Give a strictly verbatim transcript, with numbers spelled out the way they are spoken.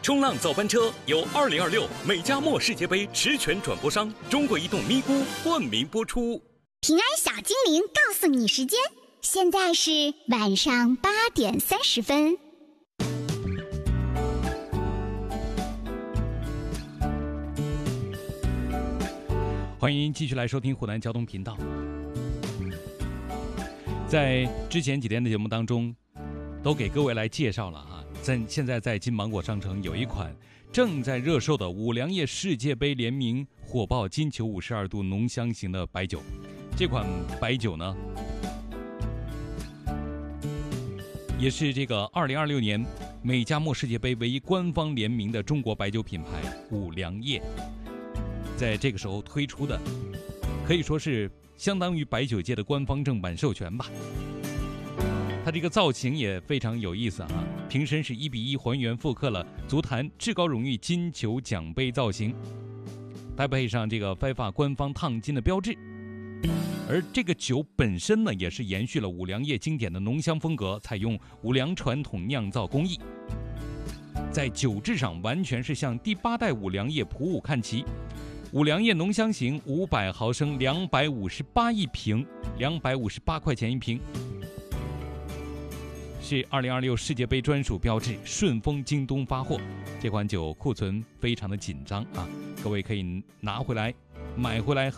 冲浪早班车由二零二六美加墨世界杯实权转播商中国移动咪咕冠名播出。 平安小精灵告诉你时间，现在是晚上八点三十分。 欢迎继续来收听湖南交通频道。在之前几天的节目当中，都给各位来介绍了啊，在现在在金芒果商城有一款正在热售的五粮液世界杯联名火爆金球五十二度浓香型的白酒。这款白酒呢，也是这个二零二六年美加墨世界杯唯一官方联名的中国白酒品牌五粮液，在这个时候推出的，可以说是相当于白酒界的官方正版授权吧。它这个造型也非常有意思啊，瓶身是一比一还原复刻了足坛至高荣誉金球奖杯造型，搭配上这个 FIFA 官方烫金的标志。而这个酒本身呢，也是延续了五粮液经典的浓香风格，采用五粮传统酿造工艺，在酒质上完全是向第八代五粮液普五看齐。五粮液浓香型五百毫升，两百五十八一瓶，两百五十八块钱一瓶，是二零二六世界杯专属标志，顺丰京东发货。这款酒库存非常的紧张啊，各位可以拿回来买回来